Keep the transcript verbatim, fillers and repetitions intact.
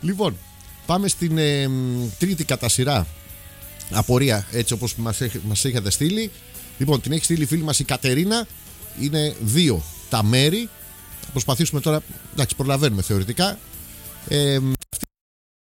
Λοιπόν, πάμε στην ε, τρίτη κατά σειρά απορία, έτσι όπως μας, μας έχετε στείλει. Λοιπόν, την έχει στείλει η φίλη μας η Κατερίνα. Είναι δύο τα μέρη. Θα προσπαθήσουμε τώρα, εντάξει, προλαβαίνουμε θεωρητικά. Ε,